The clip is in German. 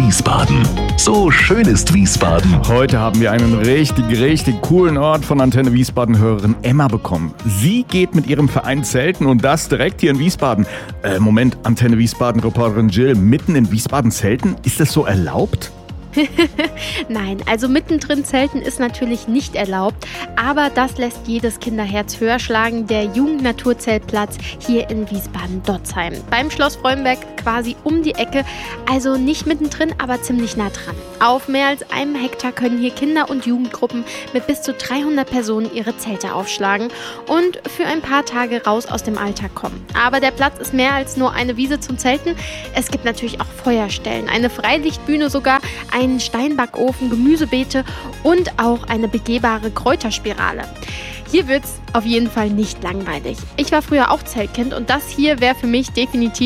Wiesbaden. So schön ist Wiesbaden. Heute haben wir einen richtig coolen Ort von Antenne Wiesbaden-Hörerin Emma bekommen. Sie geht mit ihrem Verein zelten und das direkt hier in Wiesbaden. Moment, Antenne Wiesbaden-Reporterin Jill, mitten in Wiesbaden zelten? Ist das so erlaubt? Nein, also mittendrin zelten ist natürlich nicht erlaubt, aber das lässt jedes Kinderherz höher schlagen, der Jugendnaturzeltplatz hier in Wiesbaden-Dotzheim. Beim Schloss Freudenberg quasi um die Ecke, also nicht mittendrin, aber ziemlich nah dran. Auf mehr als einem Hektar können hier Kinder- und Jugendgruppen mit bis zu 300 Personen ihre Zelte aufschlagen und für ein paar Tage raus aus dem Alltag kommen. Aber der Platz ist mehr als nur eine Wiese zum Zelten. Es gibt natürlich auch Feuerstellen, eine Freilichtbühne sogar, einen Steinbackofen, Gemüsebeete und auch eine begehbare Kräuterspirale. Hier wird's auf jeden Fall nicht langweilig. Ich war früher auch Zeltkind und das hier wäre für mich definitiv